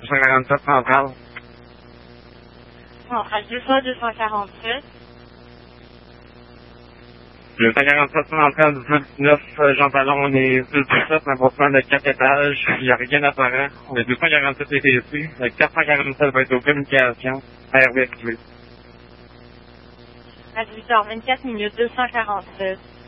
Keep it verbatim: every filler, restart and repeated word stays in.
cent quarante-sept centrale. Centrale deux fois deux cent quarante-sept. deux cent quarante-sept centrale dix-neuf dix-neuf, euh, Jean Talon, on est sur le dix-sept, un bâtiment de quatre étages. Il n'y a rien d'apparent. On est deux cent quarante-sept T T C. Le quatre cent quarante-sept va être aux communications. R V activé. À dix-huit heures vingt-quatre minutes, deux cent quarante-sept.